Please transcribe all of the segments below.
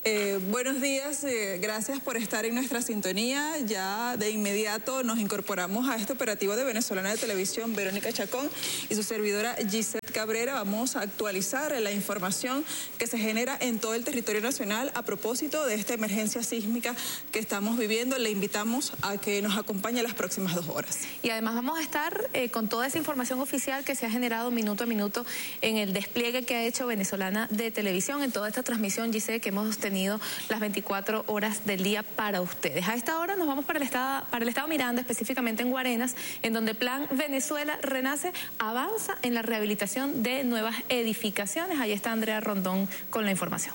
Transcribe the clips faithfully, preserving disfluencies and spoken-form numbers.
Eh, buenos días, eh, gracias por estar en nuestra sintonía. Ya de inmediato nos incorporamos a este operativo de Venezolana de Televisión, Verónica Chacón y su servidora Gisette Cabrera. Vamos a actualizar la información que se genera en todo el territorio nacional a propósito de esta emergencia sísmica que estamos viviendo. Le invitamos a que nos acompañe las próximas dos horas. Y además vamos a estar eh, con toda esa información oficial que se ha generado minuto a minuto en el despliegue que ha hecho Venezolana de Televisión, en toda esta transmisión, Gisette, que hemos tenido las veinticuatro horas del día para ustedes. A esta hora nos vamos para el estado, para el estado Miranda, específicamente en Guarenas, en donde el Plan Venezuela Renace avanza en la rehabilitación de nuevas edificaciones. Ahí está Andrea Rondón con la información.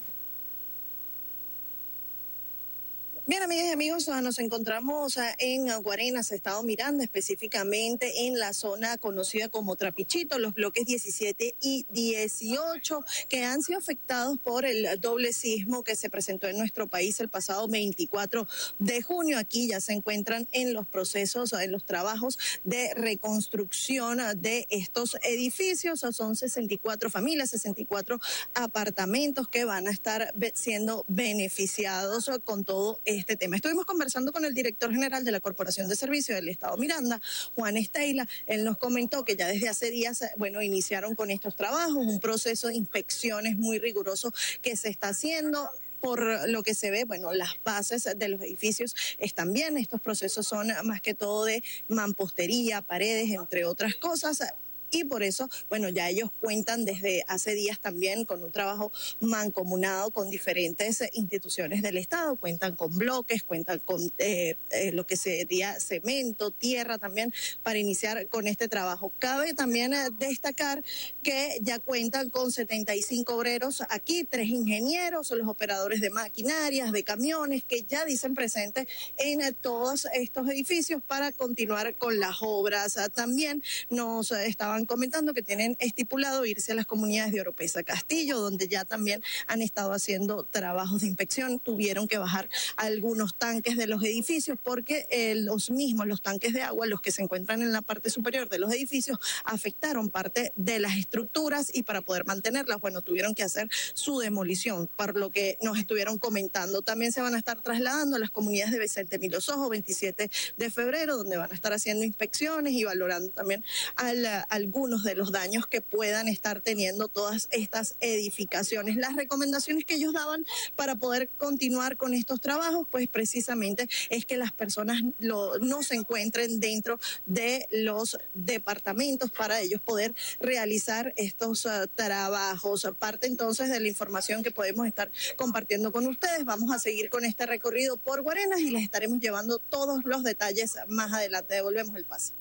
Bien, amigas y amigos, nos encontramos en Guarenas, estado Miranda, específicamente en la zona conocida como Trapichito, los bloques diecisiete y dieciocho, que han sido afectados por el doble sismo que se presentó en nuestro país el pasado veinticuatro de junio. Aquí ya se encuentran en los procesos, en los trabajos de reconstrucción de estos edificios. Son sesenta y cuatro familias, sesenta y cuatro apartamentos que van a estar siendo beneficiados con todo esto. Este tema. Estuvimos conversando con el director general de la Corporación de Servicios del Estado Miranda, Juan Estela. Él nos comentó que ya desde hace días, bueno, iniciaron con estos trabajos, un proceso de inspecciones muy riguroso que se está haciendo. Por lo que se ve, bueno, las bases de los edificios están bien. Estos procesos son más que todo de mampostería, paredes, entre otras cosas. Y por eso, bueno, ya ellos cuentan desde hace días también con un trabajo mancomunado con diferentes instituciones del Estado. Cuentan con bloques, cuentan con eh, eh, lo que sería cemento, tierra también para iniciar con este trabajo. Cabe también eh, destacar que ya cuentan con setenta y cinco obreros aquí, tres ingenieros, los operadores de maquinarias, de camiones, que ya dicen presente en eh, todos estos edificios para continuar con las obras. Ah, también nos eh, estaban comentando que tienen estipulado irse a las comunidades de Oropesa Castillo, donde ya también han estado haciendo trabajos de inspección. Tuvieron que bajar algunos tanques de los edificios porque eh, los mismos, los tanques de agua, los que se encuentran en la parte superior de los edificios, afectaron parte de las estructuras y para poder mantenerlas, bueno, tuvieron que hacer su demolición, por lo que nos estuvieron comentando. También se van a estar trasladando a las comunidades de Vicente Milos Ojos, veintisiete de febrero, donde van a estar haciendo inspecciones y valorando también al, al algunos de los daños que puedan estar teniendo todas estas edificaciones. Las recomendaciones que ellos daban para poder continuar con estos trabajos, pues precisamente es que las personas lo, no se encuentren dentro de los departamentos para ellos poder realizar estos uh, trabajos. Aparte entonces de la información que podemos estar compartiendo con ustedes, vamos a seguir con este recorrido por Guarenas y les estaremos llevando todos los detalles más adelante. Devolvemos el pase.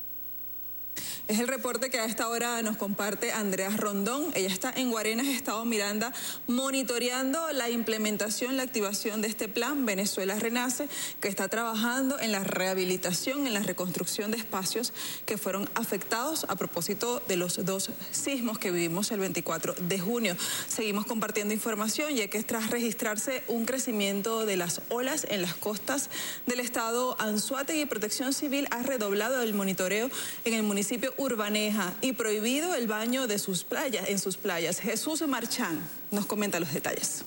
Es el reporte que a esta hora nos comparte Andrea Rondón. Ella está en Guarenas, estado Miranda, monitoreando la implementación, la activación de este plan Venezuela Renace, que está trabajando en la rehabilitación, en la reconstrucción de espacios que fueron afectados a propósito de los dos sismos que vivimos el veinticuatro de junio. Seguimos compartiendo información, ya que tras registrarse un crecimiento de las olas en las costas del estado Anzoátegui, Protección Civil ha redoblado el monitoreo en el municipio Urbaneja y prohibido el baño de sus playas, en sus playas. Jesús Marchán nos comenta los detalles.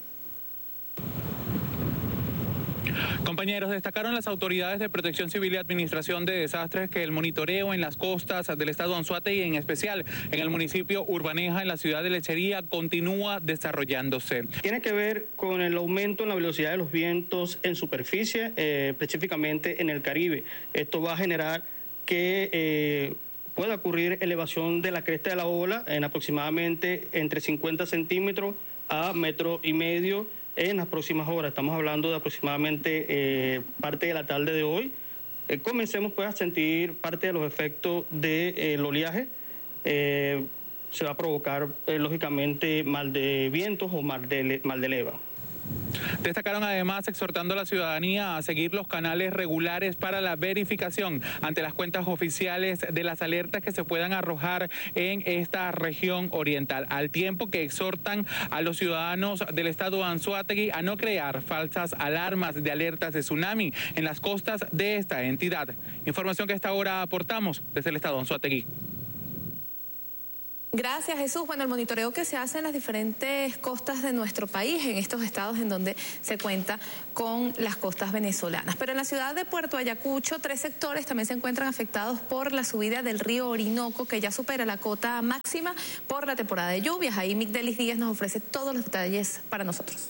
Compañeros, destacaron las autoridades de Protección Civil y Administración de Desastres que el monitoreo en las costas del estado Anzoátegui y en especial en el municipio Urbaneja, en la ciudad de Lechería, continúa desarrollándose. Tiene que ver con el aumento en la velocidad de los vientos en superficie, eh, específicamente en el Caribe. Esto va a generar que eh, pueda ocurrir elevación de la cresta de la ola en aproximadamente entre cincuenta centímetros a metro y medio en las próximas horas. Estamos hablando de aproximadamente eh, parte de la tarde de hoy. Eh, comencemos pues a sentir parte de los efectos del de, eh, oleaje. Eh, se va a provocar eh, lógicamente mal de vientos o mal de, mal de leva. Destacaron además exhortando a la ciudadanía a seguir los canales regulares para la verificación ante las cuentas oficiales de las alertas que se puedan arrojar en esta región oriental, al tiempo que exhortan a los ciudadanos del estado Anzoátegui a no crear falsas alarmas de alertas de tsunami en las costas de esta entidad. Información que a esta hora aportamos desde el estado Anzoátegui. Gracias, Jesús. Bueno, el monitoreo que se hace en las diferentes costas de nuestro país, en estos estados en donde se cuenta con las costas venezolanas. Pero en la ciudad de Puerto Ayacucho, tres sectores también se encuentran afectados por la subida del río Orinoco, que ya supera la cota máxima por la temporada de lluvias. Ahí Migdelis Díaz nos ofrece todos los detalles para nosotros.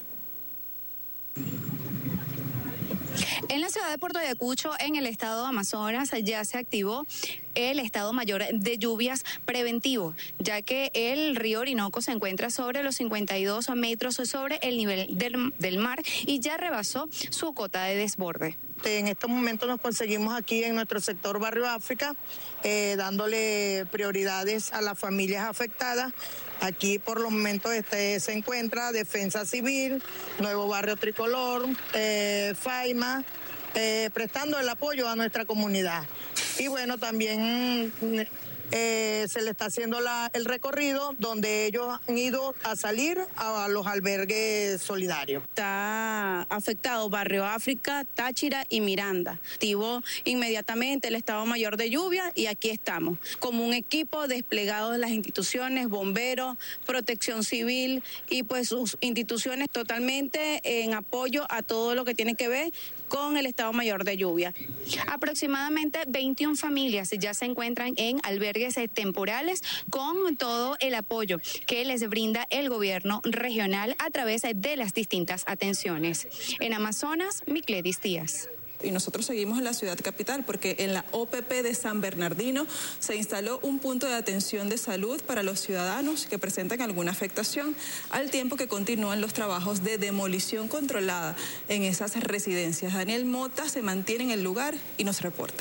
En la ciudad de Puerto Ayacucho, en el estado de Amazonas, ya se activó el estado mayor de lluvias preventivo, ya que el río Orinoco se encuentra sobre los cincuenta y dos metros sobre el nivel del, del mar y ya rebasó su cota de desborde. En estos momentos nos conseguimos aquí en nuestro sector Barrio África, eh, dándole prioridades a las familias afectadas. Aquí por los momentos este, se encuentra Defensa Civil, Nuevo Barrio Tricolor, eh, FAIMA, eh, prestando el apoyo a nuestra comunidad. Y bueno, también eh, se le está haciendo la, el recorrido donde ellos han ido a salir a, a los albergues solidarios. Está afectado Barrio África, Táchira y Miranda. Activó inmediatamente el Estado Mayor de Lluvia y aquí estamos, como un equipo desplegado de las instituciones, bomberos, protección civil y pues sus instituciones totalmente en apoyo a todo lo que tiene que ver con el Estado Mayor de Lluvia. Aproximadamente veintiuna familias ya se encuentran en albergues temporales con todo el apoyo que les brinda el gobierno regional a través de las distintas atenciones. En Amazonas, Migdelis Díaz. Y nosotros seguimos en la ciudad capital porque en la O P P de San Bernardino se instaló un punto de atención de salud para los ciudadanos que presentan alguna afectación, al tiempo que continúan los trabajos de demolición controlada en esas residencias. Daniel Mota se mantiene en el lugar y nos reporta.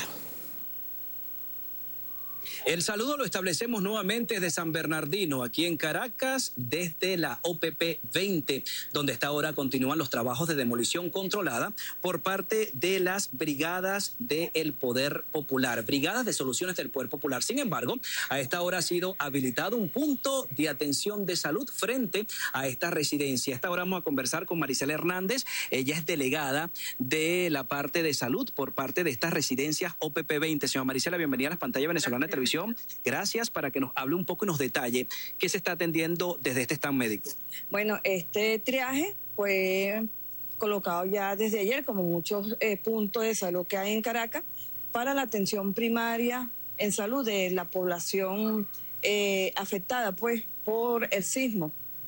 El saludo lo establecemos nuevamente desde San Bernardino, aquí en Caracas, desde la O P P veinte, donde hasta ahora continúan los trabajos de demolición controlada por parte de las brigadas del Poder Popular, brigadas de soluciones del Poder Popular. Sin embargo, a esta hora ha sido habilitado un punto de atención de salud frente a esta residencia. A esta hora vamos a conversar con Maricela Hernández, ella es delegada de la parte de salud por parte de estas residencias O P P veinte. Señora Maricela, bienvenida a las pantallas venezolanas de televisión. Gracias, para que nos hable un poco y nos detalle qué se está atendiendo desde este stand médico. Bueno, este triaje fue colocado ya desde ayer, como muchos eh, puntos de salud que hay en Caracas, para la atención primaria en salud de la población eh, afectada pues por el sismo.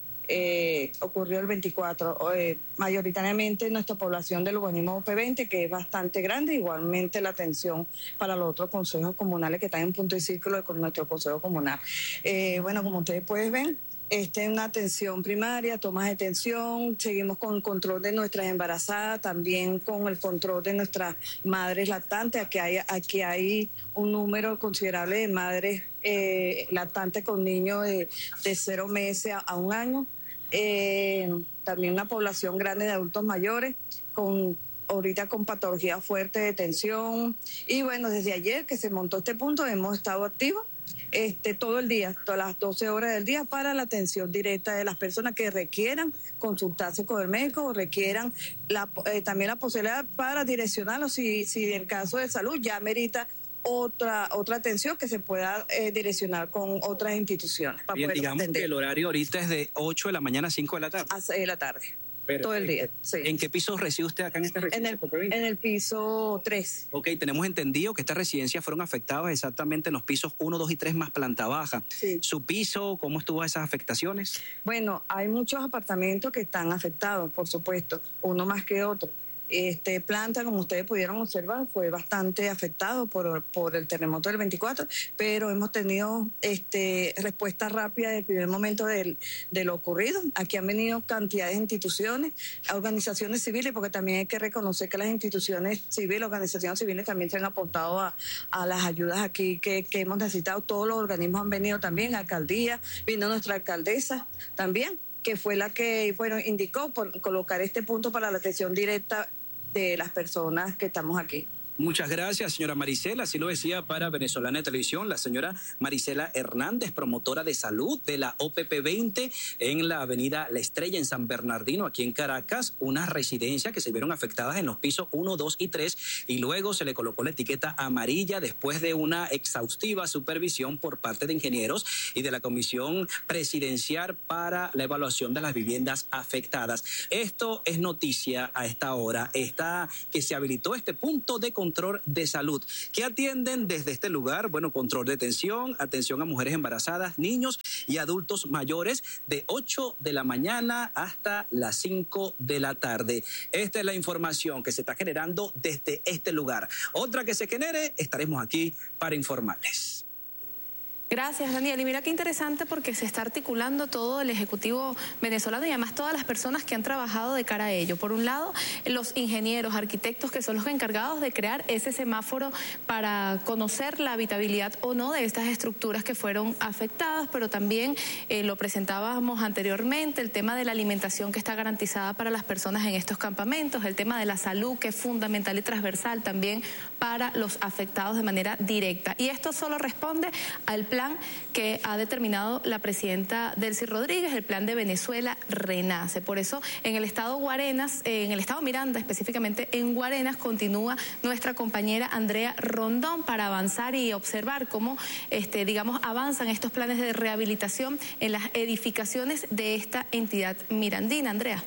Eh, ocurrió el veinticuatro, eh, mayoritariamente nuestra población del urbanismo O P veinte, que es bastante grande, igualmente la atención para los otros consejos comunales que están en punto y círculo con nuestro consejo comunal. Eh, bueno, como ustedes pueden ver, esta es una atención primaria, tomas de tensión, seguimos con el control de nuestras embarazadas, también con el control de nuestras madres lactantes. Aquí hay, aquí hay un número considerable de madres eh, lactantes con niños de, de cero meses a, a un año. Eh, también una población grande de adultos mayores, con ahorita con patología fuerte de tensión. Y bueno, desde ayer que se montó este punto hemos estado activos este, todo el día, todas las doce horas del día, para la atención directa de las personas que requieran consultarse con el médico o requieran la, eh, también la posibilidad para direccionarlos si, si en caso de salud ya merita otra otra atención que se pueda eh, direccionar con otras instituciones. Para Bien, poder digamos atender. que el horario ahorita es de ocho de la mañana a cinco de la tarde. A seis de la tarde. Perfecto. Todo el día. Sí. ¿En qué piso reside usted acá en esta En residencia? el, en el piso tres. Ok, tenemos entendido que estas residencias fueron afectadas exactamente en los pisos uno, dos y tres más planta baja. Sí. ¿Su piso, cómo estuvo esas afectaciones? Bueno, hay muchos apartamentos que están afectados, por supuesto, uno más que otro. Este planta, como ustedes pudieron observar, fue bastante afectado por, por el terremoto del veinticuatro, pero hemos tenido este respuesta rápida desde el primer momento del, de lo ocurrido. Aquí han venido cantidades de instituciones, organizaciones civiles, porque también hay que reconocer que las instituciones civiles, organizaciones civiles también se han aportado a, a las ayudas aquí que, que hemos necesitado. Todos los organismos han venido también, alcaldía, vino nuestra alcaldesa también, que fue la que bueno indicó por colocar este punto para la atención directa de las personas que estamos aquí. Muchas gracias, señora Marisela. Así lo decía para Venezolana de Televisión la señora Marisela Hernández, promotora de salud de la O P P veinte en la avenida La Estrella, en San Bernardino, aquí en Caracas, unas residencias que se vieron afectadas en los pisos uno, dos y tres, y luego se le colocó la etiqueta amarilla después de una exhaustiva supervisión por parte de ingenieros y de la Comisión Presidencial para la Evaluación de las Viviendas Afectadas. Esto es noticia a esta hora, está que se habilitó este punto de control de salud. ¿Qué atienden desde este lugar? Bueno, control de tensión, atención a mujeres embarazadas, niños y adultos mayores de ocho de la mañana hasta las cinco de la tarde. Esta es la información que se está generando desde este lugar. Otra que se genere, estaremos aquí para informarles. Gracias, Daniel. Y mira qué interesante, porque se está articulando todo el Ejecutivo venezolano y además todas las personas que han trabajado de cara a ello. Por un lado, los ingenieros, arquitectos, que son los encargados de crear ese semáforo para conocer la habitabilidad o no de estas estructuras que fueron afectadas, pero también eh, lo presentábamos anteriormente, el tema de la alimentación que está garantizada para las personas en estos campamentos, el tema de la salud, que es fundamental y transversal también para los afectados de manera directa. Y esto solo responde al plan plan que ha determinado la presidenta Delcy Rodríguez, el plan de Venezuela Renace. Por eso en el estado Guarenas, en el estado Miranda, específicamente en Guarenas, continúa nuestra compañera Andrea Rondón para avanzar y observar cómo, este, digamos, avanzan estos planes de rehabilitación en las edificaciones de esta entidad mirandina. Andrea.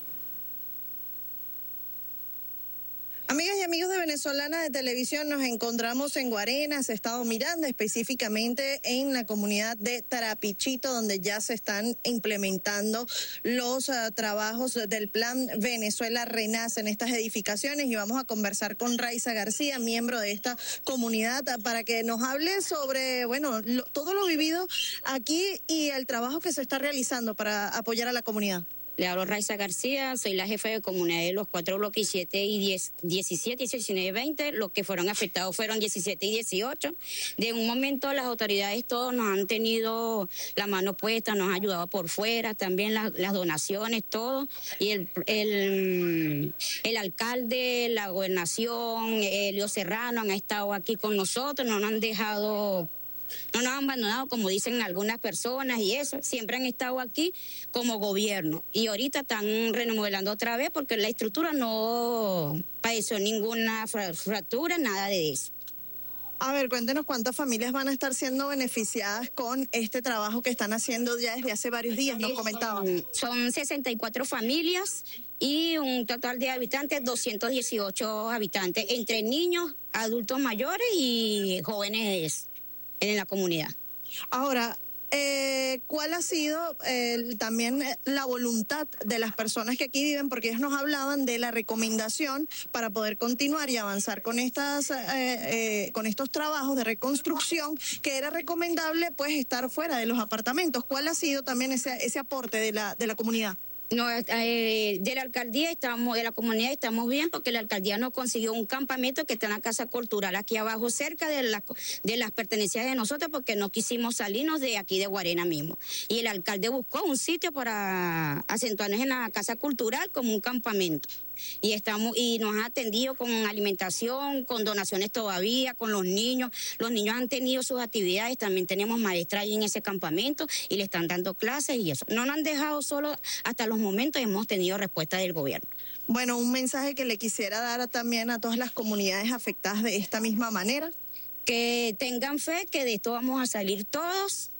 Amigas y amigos de Venezolana de Televisión, nos encontramos en Guarenas, estado Miranda, específicamente en la comunidad de Tarapichito, donde ya se están implementando los uh, trabajos del plan Venezuela Renace en estas edificaciones, y vamos a conversar con Raiza García, miembro de esta comunidad, para que nos hable sobre, bueno, lo, todo lo vivido aquí y el trabajo que se está realizando para apoyar a la comunidad. Le hablo Raiza García, soy la jefa de comunidad de los cuatro bloques siete y diez, diecisiete, diecinueve y veinte. Los que fueron afectados fueron diecisiete y dieciocho. De un momento las autoridades todos nos han tenido la mano puesta, nos han ayudado por fuera, también las, las donaciones, todo. Y el, el, el alcalde, la gobernación, Elio Serrano han estado aquí con nosotros, no nos han dejado... No nos han abandonado, como dicen algunas personas y eso, siempre han estado aquí como gobierno. Y ahorita están remodelando otra vez porque la estructura no padeció ninguna fractura, nada de eso. A ver, cuéntenos cuántas familias van a estar siendo beneficiadas con este trabajo que están haciendo ya desde hace varios días, nos comentaban. Son sesenta y cuatro familias y un total de habitantes, doscientos dieciocho habitantes, entre niños, adultos mayores y jóvenes en la comunidad. Ahora, eh, ¿cuál ha sido eh, también la voluntad de las personas que aquí viven? Porque ellos nos hablaban de la recomendación para poder continuar y avanzar con estas, eh, eh, con estos trabajos de reconstrucción, que era recomendable pues estar fuera de los apartamentos. ¿Cuál ha sido también ese, ese aporte de la, de la comunidad? No, eh, de la alcaldía estamos, de la comunidad estamos bien, porque la alcaldía nos consiguió un campamento que está en la Casa Cultural aquí abajo, cerca de, la, de las pertenencias de nosotros, porque no quisimos salirnos de aquí de Guarena mismo. Y el alcalde buscó un sitio para acentuarnos en la Casa Cultural como un campamento. Y estamos y nos ha atendido con alimentación, con donaciones todavía, con los niños. Los niños han tenido sus actividades, también tenemos maestras ahí en ese campamento y le están dando clases y eso. No nos han dejado solo hasta los momentos, hemos tenido respuesta del gobierno. Bueno, un mensaje que le quisiera dar también a todas las comunidades afectadas de esta misma manera. Que tengan fe, que de esto vamos a salir todos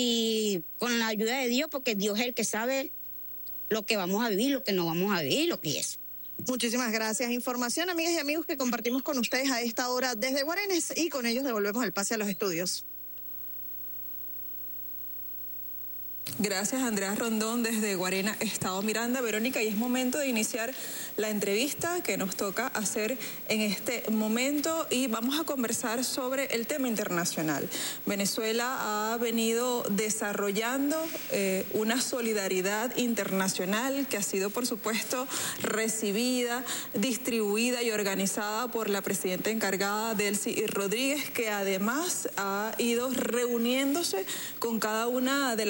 y con la ayuda de Dios, porque Dios es el que sabe lo que vamos a vivir, lo que no vamos a vivir, lo que es. Muchísimas gracias. Información, amigas y amigos, que compartimos con ustedes a esta hora desde Guarenas, y con ellos devolvemos el pase a los estudios. Gracias, Andrea Rondón, desde Guarena, estado Miranda. Verónica, y es momento de iniciar la entrevista que nos toca hacer en este momento, y vamos a conversar sobre el tema internacional. Venezuela ha venido desarrollando eh, una solidaridad internacional que ha sido, por supuesto, recibida, distribuida y organizada por la presidenta encargada, Delcy Rodríguez, que además ha ido reuniéndose con cada una de las personas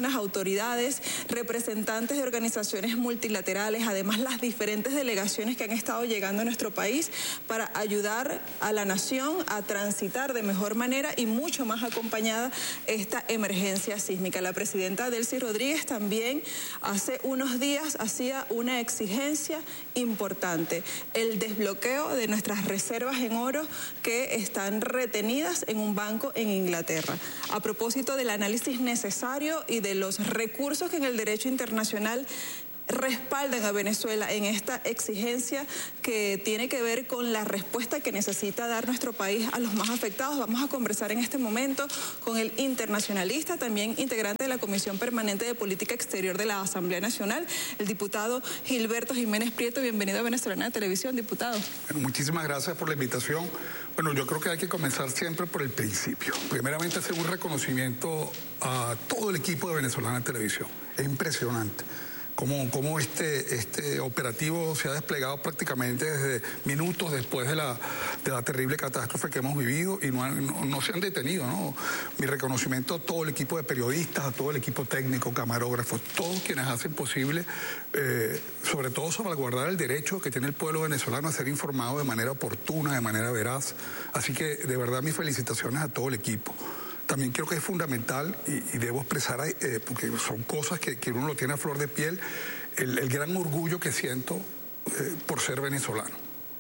personas, autoridades, representantes de organizaciones multilaterales, además las diferentes delegaciones que han estado llegando a nuestro país para ayudar a la nación a transitar de mejor manera y mucho más acompañada esta emergencia sísmica. La presidenta Delcy Rodríguez también hace unos días hacía una exigencia importante, el desbloqueo de nuestras reservas en oro que están retenidas en un banco en Inglaterra. A propósito del análisis necesario y de los recursos que en el derecho internacional respaldan a Venezuela en esta exigencia que tiene que ver con la respuesta que necesita dar nuestro país a los más afectados. Vamos a conversar en este momento con el internacionalista, también integrante de la Comisión Permanente de Política Exterior de la Asamblea Nacional, el diputado Gilberto Jiménez Prieto. Bienvenido a Venezolana de Televisión, diputado. Bueno, muchísimas gracias por la invitación. Bueno, yo creo que hay que comenzar siempre por el principio. Primeramente, hacer un reconocimiento a todo el equipo de Venezolana de Televisión. Es impresionante cómo, cómo este, este operativo se ha desplegado prácticamente desde minutos después de la, de la terrible catástrofe que hemos vivido y no, han, no, no se han detenido, ¿no? Mi reconocimiento a todo el equipo de periodistas, a todo el equipo técnico, camarógrafos, todos quienes hacen posible, eh, sobre todo salvaguardar el derecho que tiene el pueblo venezolano a ser informado de manera oportuna, de manera veraz. Así que, de verdad, mis felicitaciones a todo el equipo. También creo que es fundamental, y, y debo expresar, eh, porque son cosas que, que uno lo tiene a flor de piel, el, el gran orgullo que siento eh, por ser venezolano.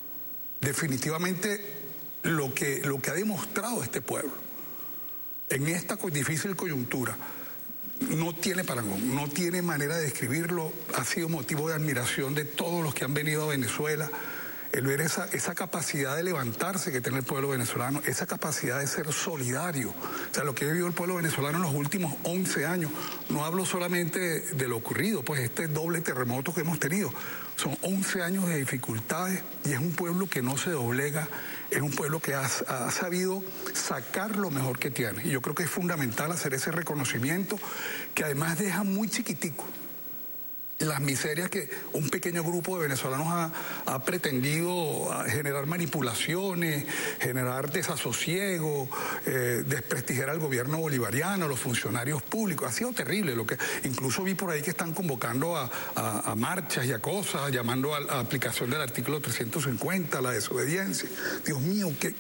Definitivamente lo que, lo que ha demostrado este pueblo en esta difícil coyuntura no tiene parangón, no tiene manera de describirlo. Ha sido motivo de admiración de todos los que han venido a Venezuela. El ver esa, esa capacidad de levantarse que tiene el pueblo venezolano, esa capacidad de ser solidario. O sea, lo que ha vivido el pueblo venezolano en los últimos once años, no hablo solamente de, de lo ocurrido, pues este doble terremoto que hemos tenido. Son once años de dificultades y es un pueblo que no se doblega, es un pueblo que ha, ha sabido sacar lo mejor que tiene. Y yo creo que es fundamental hacer ese reconocimiento, que además deja muy chiquitico las miserias que un pequeño grupo de venezolanos ha, ha pretendido generar manipulaciones, generar desasosiego, eh, desprestigiar al gobierno bolivariano, a los funcionarios públicos. Ha sido terrible. Lo que incluso vi por ahí que están convocando a, a, a marchas y a cosas, llamando a la aplicación del artículo trescientos cincuenta, la desobediencia. Dios mío, qué...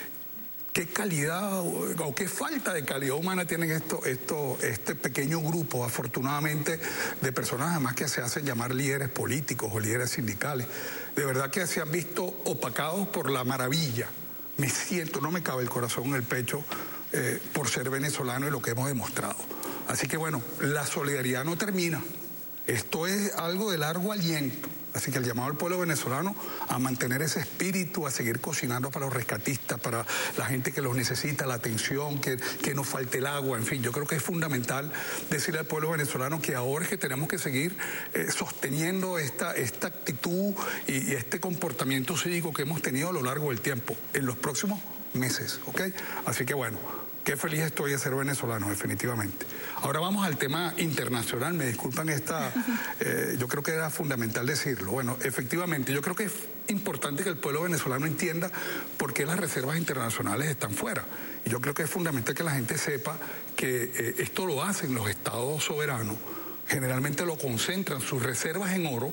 ¿Qué calidad o qué falta de calidad humana tienen esto, esto, este pequeño grupo, afortunadamente, de personas además que se hacen llamar líderes políticos o líderes sindicales? De verdad que se han visto opacados por la maravilla. Me siento, no me cabe el corazón en el pecho eh, por ser venezolano y lo que hemos demostrado. Así que bueno, la solidaridad no termina. Esto es algo de largo aliento. Así que el llamado al pueblo venezolano a mantener ese espíritu, a seguir cocinando para los rescatistas, para la gente que los necesita, la atención, que, que nos falte el agua, en fin. Yo creo que es fundamental decirle al pueblo venezolano que ahora es que tenemos que seguir eh, sosteniendo esta, esta actitud y, y este comportamiento cívico que hemos tenido a lo largo del tiempo, en los próximos meses, ¿ok? Así que bueno, qué feliz estoy de ser venezolano, definitivamente. Ahora vamos al tema internacional. Me disculpan esta... Eh, yo creo que era fundamental decirlo. Bueno, efectivamente, yo creo que es importante que el pueblo venezolano entienda por qué las reservas internacionales están fuera. Y yo creo que es fundamental que la gente sepa que eh, esto lo hacen los estados soberanos. Generalmente lo concentran, sus reservas en oro,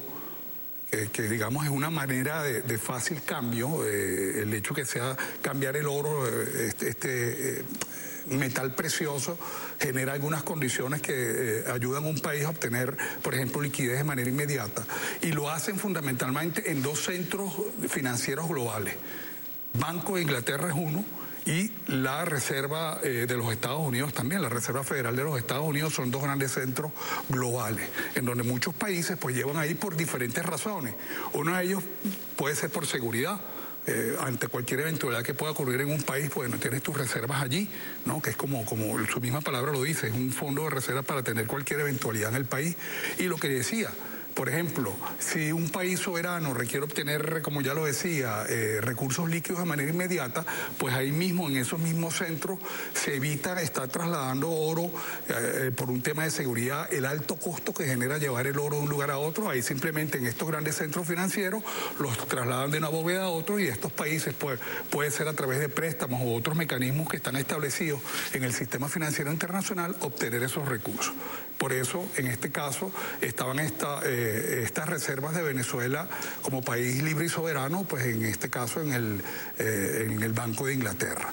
eh, que digamos es una manera de, de fácil cambio, eh, el hecho que sea cambiar el oro, eh, este... este eh, metal precioso, genera algunas condiciones que eh, ayudan a un país a obtener, por ejemplo, liquidez de manera inmediata. Y lo hacen fundamentalmente en dos centros financieros globales. Banco de Inglaterra es uno y la Reserva eh, de los Estados Unidos también. La Reserva Federal de los Estados Unidos son dos grandes centros globales, en donde muchos países pues llevan ahí por diferentes razones. Uno de ellos puede ser por seguridad. Eh, ante cualquier eventualidad que pueda ocurrir en un país, pues no tienes tus reservas allí, ¿no? Que es como, como su misma palabra lo dice, es un fondo de reserva para tener cualquier eventualidad en el país. Y lo que decía, Por ejemplo, si un país soberano requiere obtener, como ya lo decía, eh, recursos líquidos de manera inmediata, pues ahí mismo, en esos mismos centros, se evita estar trasladando oro eh, por un tema de seguridad, el alto costo que genera llevar el oro de un lugar a otro. Ahí simplemente en estos grandes centros financieros los trasladan de una bóveda a otro, y estos países pues, puede ser a través de préstamos u otros mecanismos que están establecidos en el sistema financiero internacional obtener esos recursos. Por eso, en este caso, estaban esta, eh, estas reservas de Venezuela como país libre y soberano, pues en este caso en el, eh, en el Banco de Inglaterra.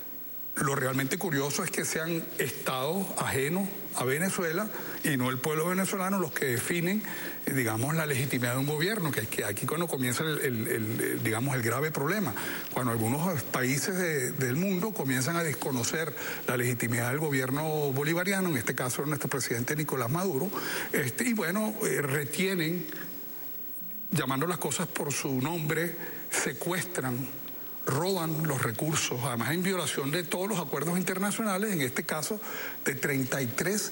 Lo realmente curioso es que sean estados ajenos a Venezuela y no el pueblo venezolano los que definen, digamos, la legitimidad de un gobierno, que, que aquí cuando comienza el, el, el, digamos, el grave problema, cuando algunos países de, del mundo comienzan a desconocer la legitimidad del gobierno bolivariano, en este caso nuestro presidente Nicolás Maduro, este, y bueno, eh, retienen, llamando las cosas por su nombre, secuestran, roban los recursos, además en violación de todos los acuerdos internacionales, en este caso de treinta y tres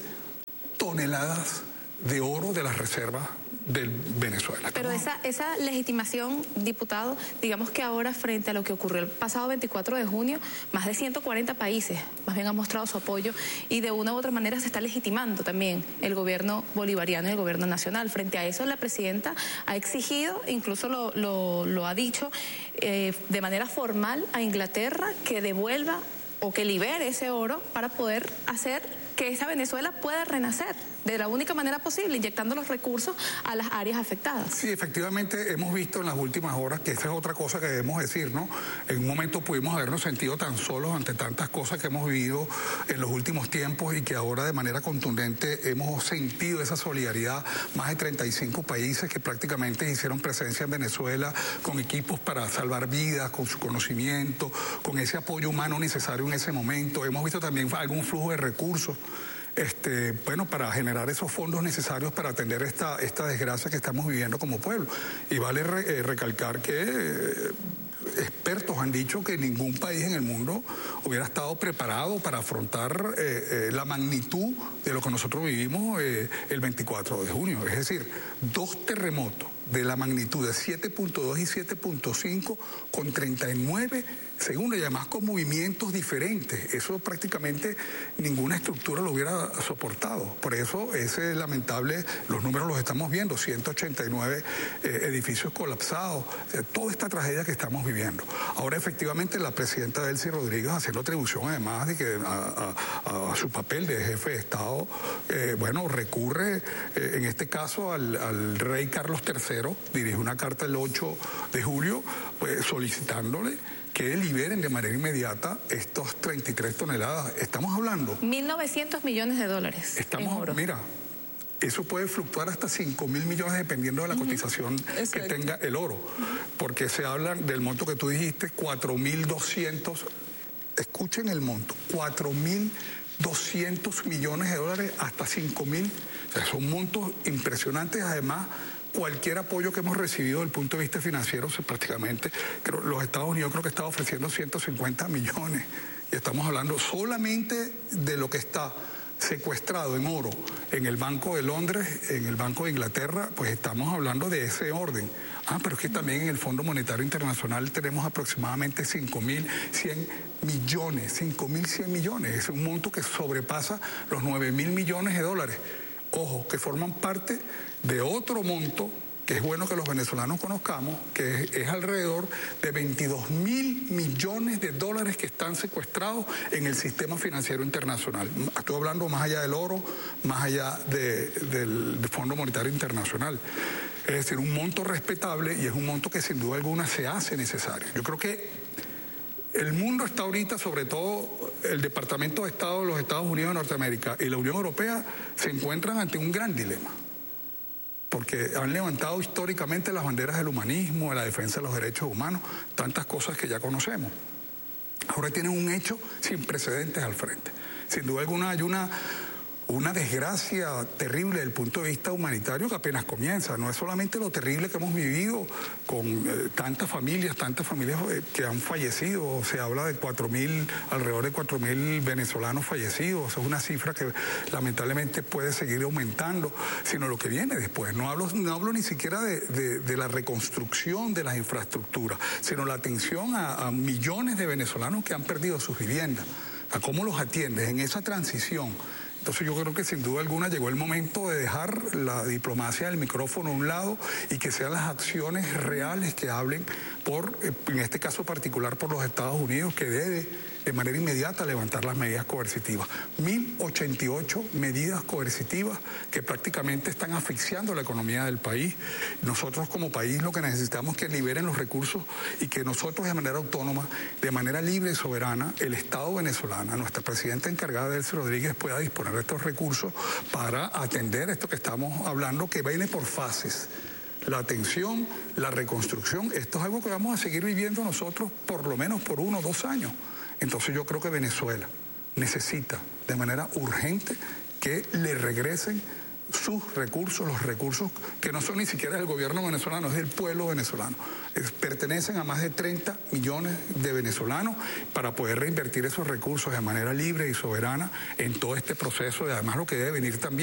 toneladas de oro de las reservas de Venezuela. Pero esa, esa legitimación, diputado, digamos que ahora frente a lo que ocurrió el pasado veinticuatro de junio, más de ciento cuarenta países más bien han mostrado su apoyo y de una u otra manera se está legitimando también el gobierno bolivariano y el gobierno nacional. Frente a eso la presidenta ha exigido, incluso lo, lo, lo ha dicho eh, de manera formal a Inglaterra que devuelva o que libere ese oro para poder hacer que esa Venezuela pueda renacer de la única manera posible, inyectando los recursos a las áreas afectadas. Sí, efectivamente hemos visto en las últimas horas que esa es otra cosa que debemos decir, ¿no? En un momento pudimos habernos sentido tan solos ante tantas cosas que hemos vivido en los últimos tiempos y que ahora de manera contundente hemos sentido esa solidaridad. Más de treinta y cinco países que prácticamente hicieron presencia en Venezuela con equipos para salvar vidas, con su conocimiento, con ese apoyo humano necesario en ese momento. Hemos visto también algún flujo de recursos Este, bueno, para generar esos fondos necesarios para atender esta, esta desgracia que estamos viviendo como pueblo. Y vale re, eh, recalcar que eh, expertos han dicho que ningún país en el mundo hubiera estado preparado para afrontar eh, eh, la magnitud de lo que nosotros vivimos eh, el veinticuatro de junio. Es decir, dos terremotos de la magnitud de siete punto dos y siete punto cinco con treinta y nueve segundos y además con movimientos diferentes. Eso prácticamente ninguna estructura lo hubiera soportado. Por eso es lamentable, los números los estamos viendo, ciento ochenta y nueve eh, edificios colapsados, o sea, toda esta tragedia que estamos viviendo. Ahora efectivamente la presidenta Delcy Rodríguez, haciendo atribución además de que a, a, a su papel de jefe de Estado, eh, bueno, recurre eh, en este caso al, al rey Carlos tercero, dirige una carta el ocho de julio, pues solicitándole que liberen de manera inmediata estos treinta y tres toneladas. Estamos hablando... mil novecientos millones de dólares. Estamos, en oro. Mira, eso puede fluctuar hasta cinco mil millones dependiendo de la uh-huh. cotización Exacto. que tenga el oro. Porque se hablan del monto que tú dijiste, cuatro mil doscientos, escuchen el monto, cuatro mil doscientos millones de dólares hasta cinco mil. O sea, son montos impresionantes, además... Cualquier apoyo que hemos recibido desde el punto de vista financiero, se prácticamente, creo, los Estados Unidos creo que están ofreciendo ciento cincuenta millones. Y estamos hablando solamente de lo que está secuestrado en oro en el Banco de Londres, en el Banco de Inglaterra, pues estamos hablando de ese orden. Ah, pero es que también en el Fondo Monetario Internacional tenemos aproximadamente cinco mil cien millones, cinco mil cien millones. Es un monto que sobrepasa los nueve mil millones de dólares. Ojo, que forman parte de otro monto que es bueno que los venezolanos conozcamos, que es, es alrededor de veintidós mil millones de dólares que están secuestrados en el sistema financiero internacional. Estoy hablando más allá del oro, más allá de, del, del Fondo Monetario Internacional. Es decir, un monto respetable y es un monto que sin duda alguna se hace necesario. Yo creo que el mundo está ahorita, sobre todo el Departamento de Estado de los Estados Unidos de Norteamérica y la Unión Europea, se encuentran ante un gran dilema. Porque han levantado históricamente las banderas del humanismo, de la defensa de los derechos humanos, tantas cosas que ya conocemos. Ahora tienen un hecho sin precedentes al frente. Sin duda alguna hay una, una desgracia terrible desde el punto de vista humanitario que apenas comienza. No es solamente lo terrible que hemos vivido con eh, tantas familias, tantas familias eh, que han fallecido. Se habla de cuatro mil, alrededor de cuatro mil venezolanos fallecidos. Es una cifra que lamentablemente puede seguir aumentando, sino lo que viene después. No hablo, no hablo ni siquiera de, de, de la reconstrucción de las infraestructuras, sino la atención a, a millones de venezolanos que han perdido sus viviendas. A cómo los atiendes en esa transición. Entonces yo creo que sin duda alguna llegó el momento de dejar la diplomacia del micrófono a un lado y que sean las acciones reales que hablen por, en este caso particular, por los Estados Unidos, que debe de manera inmediata levantar las medidas coercitivas. mil ochenta y ocho medidas coercitivas que prácticamente están asfixiando la economía del país. Nosotros como país lo que necesitamos es que liberen los recursos y que nosotros de manera autónoma, de manera libre y soberana, el Estado venezolano, nuestra presidenta encargada, Delcy Rodríguez, pueda disponer de estos recursos para atender esto que estamos hablando, que viene por fases. La atención, la reconstrucción, esto es algo que vamos a seguir viviendo nosotros por lo menos por uno o dos años. Entonces yo creo que Venezuela necesita de manera urgente que le regresen sus recursos, los recursos que no son ni siquiera del gobierno venezolano, es del pueblo venezolano. Es, pertenecen a más de treinta millones de venezolanos para poder reinvertir esos recursos de manera libre y soberana en todo este proceso y además lo que debe venir también